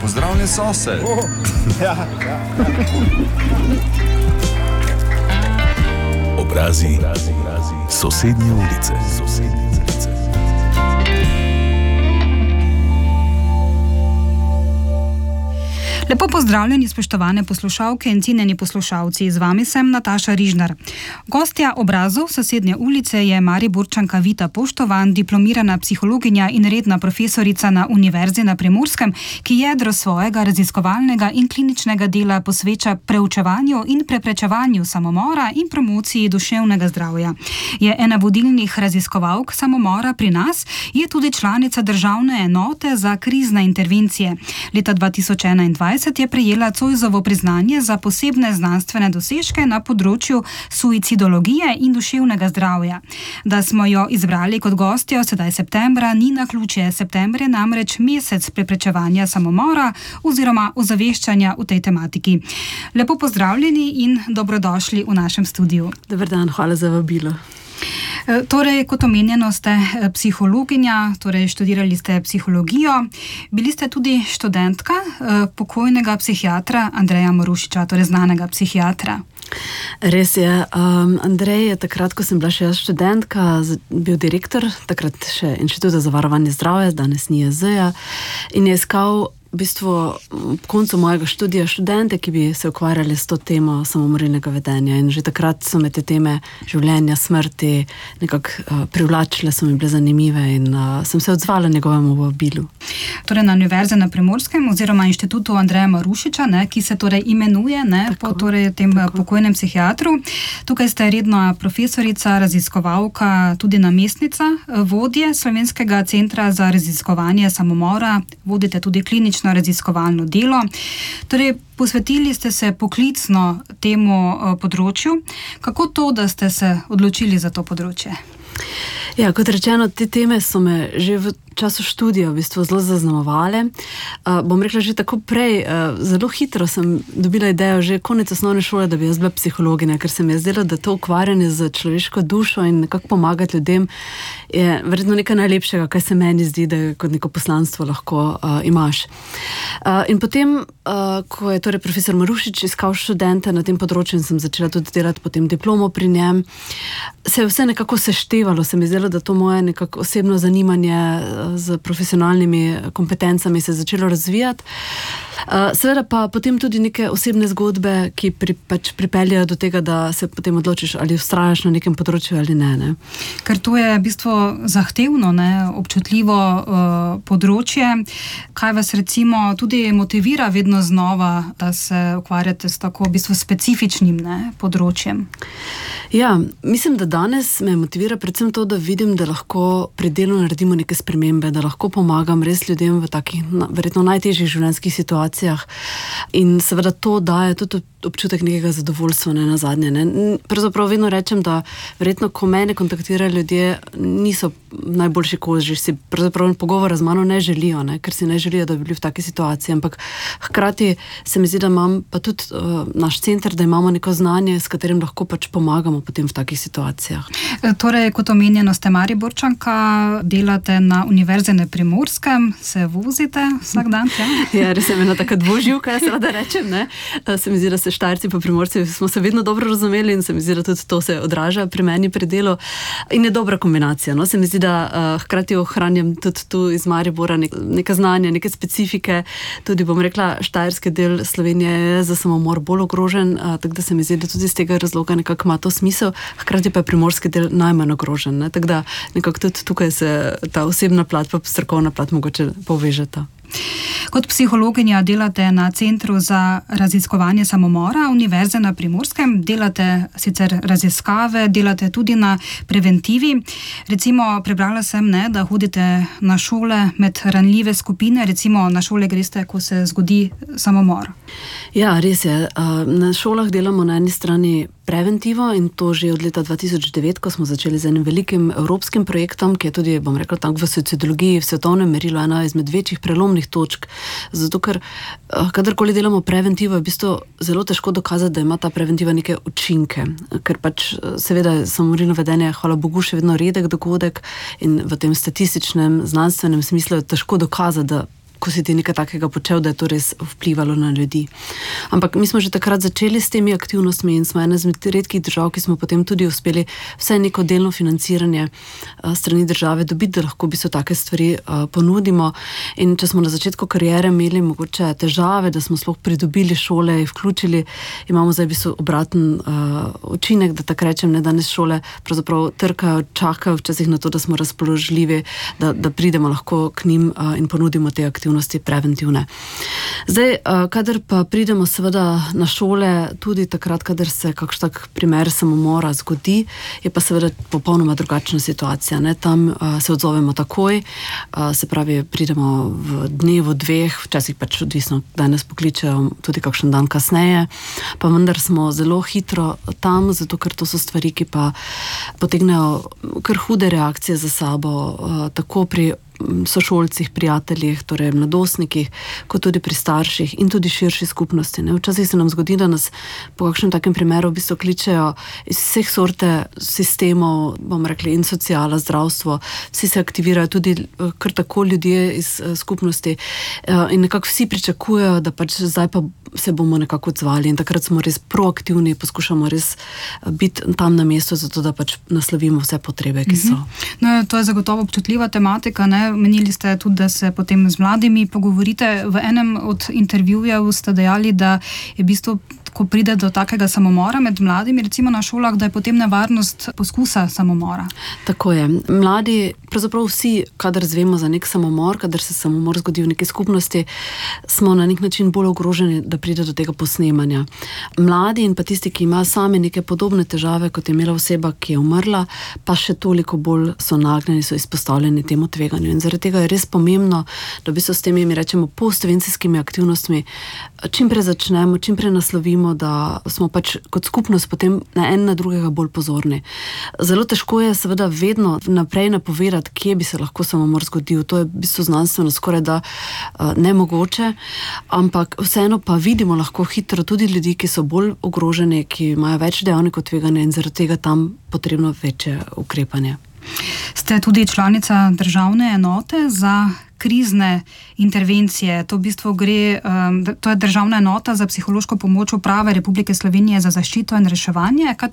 Pozdravljen sosed. Obrazi sosednje ulice. Lepo pozdravljeni, spoštovane poslušalke in cenjeni poslušalci. Z vami sem Nataša Rižnar. Gostja Obrazov sosednje ulice je Mariborčanka Vita Poštovan, diplomirana psihologinja in redna profesorica na Univerzi na Primorskem, ki jedro svojega raziskovalnega in kliničnega dela posveča preučevanju in preprečevanju samomora in promociji duševnega zdravja. Je ena vodilnih raziskovalk samomora pri nas, je tudi članica državne enote za krizne intervencije. Leta 2021 je prejela Zoisovo priznanje za posebne znanstvene dosežke na področju suicidologije in duševnega zdravja. Da smo jo izbrali kot gostjo sedaj septembra, ni naključje. September je namreč mesec preprečevanja samomora oziroma ozaveščanja v tej tematiki. Lepo pozdravljeni in dobrodošli v našem studiu. Dober dan, hvala za vabilo. Torej, kot omenjeno, ste psihologinja, torej študirali ste psihologijo, bili ste tudi študentka pokojnega psihiatra Andreja Marušiča, torej znanega psihiatra. Res je, Andrej je takrat, ko sem bila še jaz študentka, bil direktor, takrat še Inštituta za varovanje zdravja, danes NIJZ-ja, in je iskal v bistvu ob koncu mojega študija študente, ki bi se ukvarjali s to temo samomorilnega vedenja, in že takrat so me te teme življenja, smrti nekako privlačile, so mi bile zanimive in sem se odzvala njegovemu vabilu. Torej na Univerzi na Primorskem oziroma Inštitutu Andreja Marušiča, ki se torej imenuje po torej tem pokojnem psihiatru. Tukaj ste redna profesorica, raziskovalka, tudi namestnica vodje Slovenskega centra za raziskovanje samomora, vodite tudi klinično raziskovalno delo. Torej, posvetili ste se poklicno temu področju. Kako to, da ste se odločili za to področje? Ja, kot rečeno, te teme so me že v času študija v bistvu zelo zaznamovale. Bom rekla že tako prej, zelo hitro sem dobila idejo že konec osnovne šole, da bi jaz bila psihologinja, ker se mi je zdelo, da to ukvarjanje z človeško dušo in nekako pomagati ljudem je verjetno nekaj najlepšega, kaj se meni zdi, da je kot neko poslanstvo lahko imaš. In potem, ko je torej profesor Marušič iskal študente na tem področju in sem začela tudi delati potem diplomo pri njem, se je vse nekako seštevalo, se mi zdelo, da to moje nekako osebno zanimanje z profesionalnimi kompetencami se je začelo razvijati. Seveda pa potem tudi neke osebne zgodbe, ki pripeljajo do tega, da se potem odločiš, ali vztrajaš na nekem področju ali ne. Ker to je v bistvu zahtevno, občutljivo področje. Kaj vas recimo tudi motivira vedno znova, da se ukvarjate s tako v bistvu specifičnim področjem? Ja, mislim, da danes me motivira predvsem to, da vidim, da lahko pri delu naredimo neke spremembe, da lahko pomagam res ljudem v takih verjetno najtežjih življenjskih situacijah. In seveda to daje tudi občutek nekega zadovoljstva, na zadnje. Pravzaprav vedno rečem, da verjetno, ko mene kontaktirajo ljudje, niso najboljši koži, si pravzaprav pogovora z mano ne želijo, ker si ne želijo, da bi bili v taki situaciji, ampak hkrati se mi zdi, da imam pa tudi naš center, da imamo neko znanje, s katerim lahko pomagamo potem v takih situacijah. Torej, kot omenjeno, ste Mariborčanka, delate na Univerzi na Primorskem, se vozite vsak dan? Ja, res je ena taka dvoživka, jaz seveda rečem, se mi zdi, da se Štajerci pa Primorci smo se vedno dobro razumeli in se mi zdi, da tudi to se odraža pri meni pri delu in je dobra kombinacija. Se mi zdi, da hkrati ohranjam tudi tu iz Maribora neka znanja, neke specifike, tudi bom rekla, štajerski del Slovenije je za samomor bolj ogrožen, tako da se mi zdi, da tudi iz tega razloga nekako ima to smisel, hkrati pa je primorski del najmanj ogrožen, tako da nekako tudi tukaj se ta osebna plat pa strokovna plat mogoče povežeta. Kot psihologinja delate na Centru za raziskovanje samomora Univerze na Primorskem, delate sicer raziskave, delate tudi na preventivi. Recimo, prebrala sem, da hodite na šole med ranljive skupine, recimo na šole greste, ko se zgodi samomor. Ja, res je. Na šolah delamo na eni strani preventivo in to že od leta 2009, ko smo začeli z enim velikim evropskim projektom, ki je tudi, bom rekla, tam v suicidologiji, v svetovnem merilu ena izmed večjih prelomnih točk. Zato, ker kadarkoli delamo preventivo, je v bistvu zelo težko dokazati, da ima ta preventiva neke učinke. Ker seveda samomorilno vedenje, hvala Bogu, še vedno redek dogodek in v tem statističnem, znanstvenem smislu je težko dokazati, da ko si ti nekaj takega počel, da je to res vplivalo na ljudi. Ampak mi smo že takrat začeli s temi aktivnostmi in smo ena izmed redkih držav, ki smo potem tudi uspeli vsaj neko delno financiranje strani države dobiti, da lahko bi se take stvari ponudimo. In če smo na začetku kariere imeli mogoče težave, da smo sploh pridobili šole in vključili, imamo zdaj v bistvu obraten učinek, da tako rečem, ne, danes šole pravzaprav trkajo, čakajo včasih na to, da smo razpoložljivi, da pridemo lahko k njim in ponudimo te aktivnosti preventivne. Zdaj, kadar pa pridemo seveda na šole, tudi takrat, kadar se kakšen tak primer samomora zgodi, je pa seveda popolnoma drugačna situacija. Ne? Tam se odzovemo takoj, se pravi, pridemo v dnevu, dveh, včasih pač odvisno, da nas pokličejo tudi kakšen dan kasneje, pa vendar smo zelo hitro tam, zato ker to so stvari, ki pa potegnejo kar hude reakcije za sabo, tako pri sošolcih, prijateljih, torej mladostnikih, kot tudi pri starših in tudi širši skupnosti. Ne. Včasih se nam zgodi, da nas po kakšnem takem primeru v bistvu kličejo iz vseh sorte sistemov, bomo rekli, in sociala, zdravstvo, vsi se aktivirajo, tudi kar tako ljudje iz skupnosti in nekako vsi pričakujejo, da pač zdaj pa se bomo nekako odzvali in takrat smo res proaktivni, poskušamo res biti tam na mestu, zato da pač naslovimo vse potrebe, ki so. No, to je zagotovo občutljiva tematika, ne? Menili ste tudi, da se potem z mladimi pogovorite. V enem od intervjujev ste dejali, da je v bistvu, ko pride do takega samomora med mladimi, recimo na šolah, da je potem nevarnost poskusa samomora. Tako je. Mladi, pravzaprav vsi, kadar zvemo za nek samomor, kadar se samomor zgodi v neki skupnosti, smo na nek način bolj ogroženi, da pride do tega posnemanja. Mladi in pa tisti, ki imajo sami neke podobne težave, kot je imela oseba, ki je umrla, pa še toliko bolj so nagnjeni, so izpostavljeni temu tveganju. In zaradi tega je res pomembno, da bi se s temi, mi rečemo, postvencijskimi aktivnostmi čim prej začnemo, čim prej naslovimo, da smo pač kot skupnost potem na en na drugega bolj pozorni. Zelo težko je seveda vedno naprej napovedati, kje bi se lahko samomor zgodil. To je v bistvu znanstveno skoraj da nemogoče, ampak vseeno pa vidimo lahko hitro tudi ljudi, ki so bolj ogroženi, ki imajo več dejavnikov tveganja in zaradi tega tam potrebno večje ukrepanje. Ste tudi članica državne enote za krizne intervencije. To v bistvu gre, to je državna enota za psihološko pomoč Uprave Republike Slovenije za zaščito in reševanje. Kaj